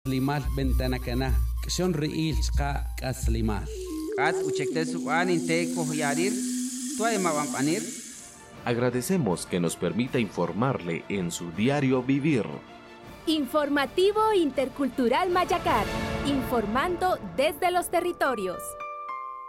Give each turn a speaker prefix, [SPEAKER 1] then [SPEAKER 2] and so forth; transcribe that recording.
[SPEAKER 1] Limal ventana cana, son riilska kaslimal.
[SPEAKER 2] Kas uchekte suan inte kohyarir, tuay mawampanir.
[SPEAKER 3] Agradecemos que nos permita informarle en su diario vivir.
[SPEAKER 4] Informativo Intercultural Mayacar, informando desde los territorios.